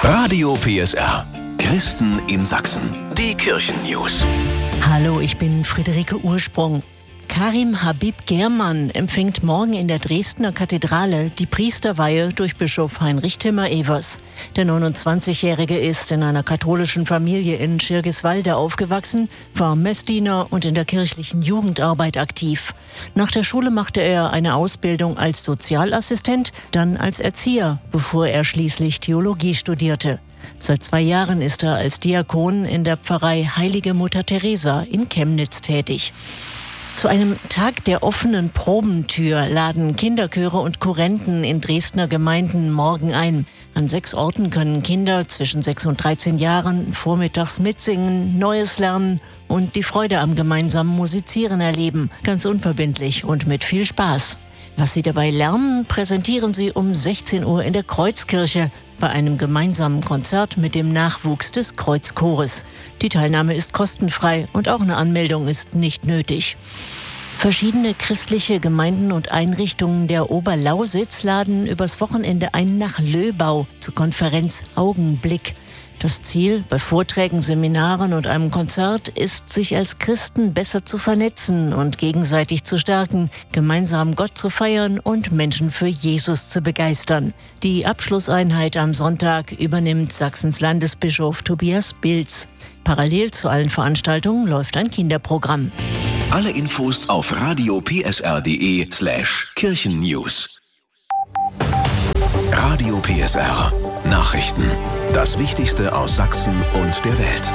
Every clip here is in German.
Radio PSR. Christen in Sachsen. Die Kirchennews. Hallo, ich bin Friederike Ursprung. Karim Habib Germann empfängt morgen in der Dresdner Kathedrale die Priesterweihe durch Bischof Heinrich Timmer-Evers. Der 29-Jährige ist in einer katholischen Familie in Schirgiswalde aufgewachsen, war Messdiener und in der kirchlichen Jugendarbeit aktiv. Nach der Schule machte er eine Ausbildung als Sozialassistent, dann als Erzieher, bevor er schließlich Theologie studierte. Seit 2 Jahren ist er als Diakon in der Pfarrei Heilige Mutter Teresa in Chemnitz tätig. Zu einem Tag der offenen Probentür laden Kinderchöre und Kurrenten in Dresdner Gemeinden morgen ein. An 6 Orten können Kinder zwischen 6 und 13 Jahren vormittags mitsingen, Neues lernen und die Freude am gemeinsamen Musizieren erleben. Ganz unverbindlich und mit viel Spaß. Was sie dabei lernen, präsentieren sie um 16 Uhr in der Kreuzkirche bei einem gemeinsamen Konzert mit dem Nachwuchs des Kreuzchores. Die Teilnahme ist kostenfrei und auch eine Anmeldung ist nicht nötig. Verschiedene christliche Gemeinden und Einrichtungen der Oberlausitz laden übers Wochenende ein nach Löbau zur Konferenz Augenblick. Das Ziel bei Vorträgen, Seminaren und einem Konzert ist, sich als Christen besser zu vernetzen und gegenseitig zu stärken, gemeinsam Gott zu feiern und Menschen für Jesus zu begeistern. Die Abschlusseinheit am Sonntag übernimmt Sachsens Landesbischof Tobias Bilz. Parallel zu allen Veranstaltungen läuft ein Kinderprogramm. Alle Infos auf radiopsr.de/Kirchennews. Radio PSR. Nachrichten. Das Wichtigste aus Sachsen und der Welt.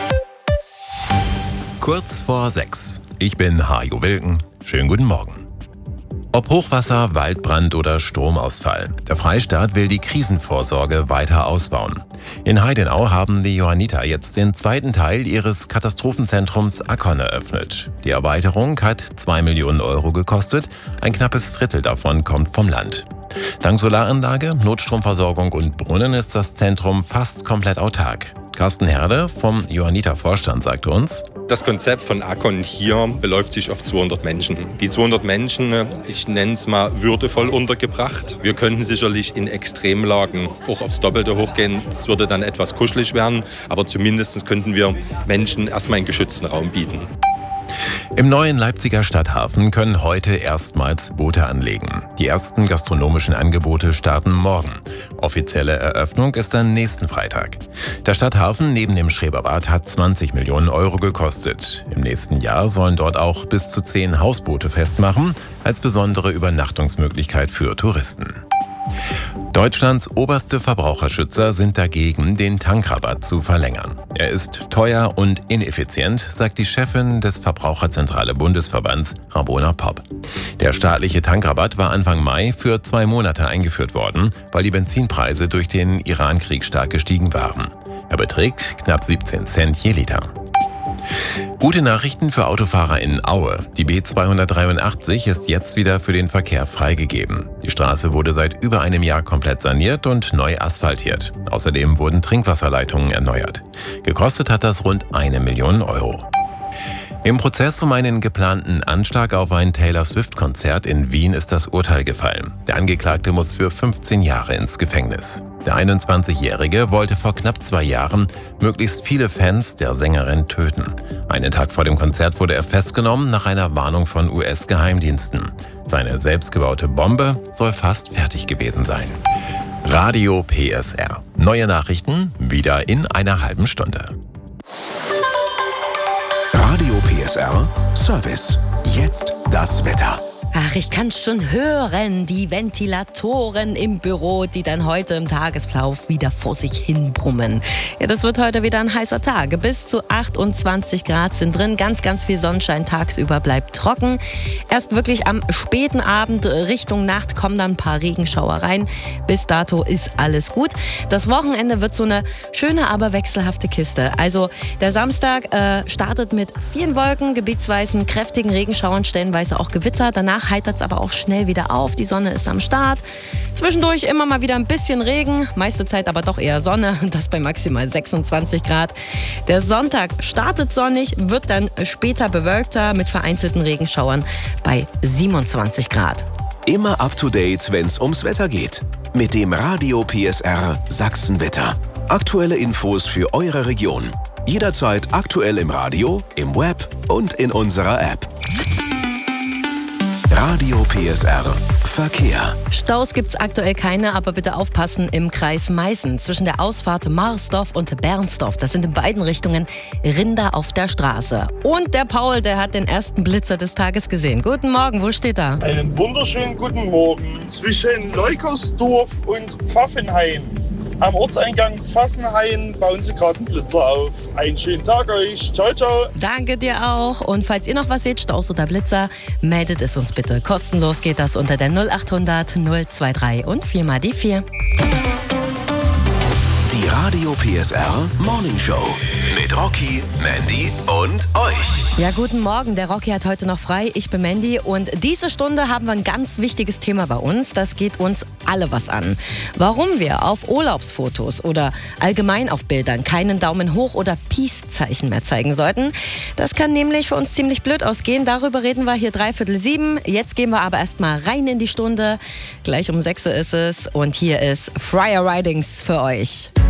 Kurz vor 6. Ich bin Hajo Wilken. Schönen guten Morgen. Ob Hochwasser, Waldbrand oder Stromausfall, der Freistaat will die Krisenvorsorge weiter ausbauen. In Heidenau haben die Johanniter jetzt den 2. Teil ihres Katastrophenzentrums Akkon eröffnet. Die Erweiterung hat 2 Millionen Euro gekostet, ein knappes Drittel davon kommt vom Land. Dank Solaranlage, Notstromversorgung und Brunnen ist das Zentrum fast komplett autark. Carsten Herde vom Johanniter-Vorstand sagt uns: Das Konzept von Akkon hier beläuft sich auf 200 Menschen. Die 200 Menschen, ich nenne es mal würdevoll untergebracht. Wir könnten sicherlich in Extremlagen auch aufs Doppelte hochgehen. Es würde dann etwas kuschelig werden, aber zumindest könnten wir Menschen erstmal einen geschützten Raum bieten. Im neuen Leipziger Stadthafen können heute erstmals Boote anlegen. Die ersten gastronomischen Angebote starten morgen. Offizielle Eröffnung ist dann nächsten Freitag. Der Stadthafen neben dem Schreberbad hat 20 Millionen Euro gekostet. Im nächsten Jahr sollen dort auch bis zu 10 Hausboote festmachen, als besondere Übernachtungsmöglichkeit für Touristen. Deutschlands oberste Verbraucherschützer sind dagegen, den Tankrabatt zu verlängern. Er ist teuer und ineffizient, sagt die Chefin des Verbraucherzentrale Bundesverbands, Rabona Popp. Der staatliche Tankrabatt war Anfang Mai für 2 Monate eingeführt worden, weil die Benzinpreise durch den Iran-Krieg stark gestiegen waren. Er beträgt knapp 17 Cent je Liter. Gute Nachrichten für Autofahrer in Aue. Die B283 ist jetzt wieder für den Verkehr freigegeben. Die Straße wurde seit über einem Jahr komplett saniert und neu asphaltiert. Außerdem wurden Trinkwasserleitungen erneuert. Gekostet hat das rund 1 Million Euro. Im Prozess um einen geplanten Anschlag auf ein Taylor-Swift-Konzert in Wien ist das Urteil gefallen. Der Angeklagte muss für 15 Jahre ins Gefängnis. Der 21-Jährige wollte vor knapp 2 Jahren möglichst viele Fans der Sängerin töten. Einen Tag vor dem Konzert wurde er festgenommen nach einer Warnung von US-Geheimdiensten. Seine selbstgebaute Bombe soll fast fertig gewesen sein. Radio PSR. Neue Nachrichten wieder in einer halben Stunde. Radio PSR Service. Jetzt das Wetter. Ach, ich kann's schon hören, die Ventilatoren im Büro, die dann heute im Tagesverlauf wieder vor sich hin brummen. Ja, das wird heute wieder ein heißer Tag. Bis zu 28 Grad sind drin, ganz, ganz viel Sonnenschein, tagsüber bleibt trocken. Erst wirklich am späten Abend Richtung Nacht kommen dann ein paar Regenschauer rein. Bis dato ist alles gut. Das Wochenende wird so eine schöne, aber wechselhafte Kiste. Also der Samstag startet mit vielen Wolken, gebietsweise kräftigen Regenschauern, stellenweise auch Gewitter. Danach heitert es aber auch schnell wieder auf. Die Sonne ist am Start. Zwischendurch immer mal wieder ein bisschen Regen, meiste Zeit aber doch eher Sonne, das bei maximal 26 Grad. Der Sonntag startet sonnig, wird dann später bewölkter mit vereinzelten Regenschauern bei 27 Grad. Immer up to date, wenn's ums Wetter geht. Mit dem Radio PSR Sachsenwetter. Aktuelle Infos für eure Region. Jederzeit aktuell im Radio, im Web und in unserer App. Radio PSR Verkehr. Staus gibt's aktuell keine, aber bitte aufpassen im Kreis Meißen. Zwischen der Ausfahrt Marsdorf und Bernsdorf. Das sind in beiden Richtungen Rinder auf der Straße. Und der Paul, der hat den ersten Blitzer des Tages gesehen. Guten Morgen, wo steht er? Einen wunderschönen guten Morgen. Zwischen Leukersdorf und Pfaffenhain. Am Ortseingang Pfaffenhain bauen sie gerade einen Blitzer auf. Einen schönen Tag euch. Ciao, ciao. Danke dir auch. Und falls ihr noch was seht, Staus oder Blitzer, meldet es uns bitte. Kostenlos geht das unter der 0800 023 und 4 mal die 4. Die Radio PSR Morning Show mit Rocky, Mandy und euch. Ja, guten Morgen. Der Rocky hat heute noch frei. Ich bin Mandy und diese Stunde haben wir ein ganz wichtiges Thema bei uns. Das geht uns alle was an. Warum wir auf Urlaubsfotos oder allgemein auf Bildern keinen Daumen hoch oder Peace-Zeichen mehr zeigen sollten. Das kann nämlich für uns ziemlich blöd ausgehen. Darüber reden wir hier 6:45. Jetzt gehen wir aber erstmal rein in die Stunde. Gleich um 6 Uhr ist es und hier ist Friar Ridings für euch.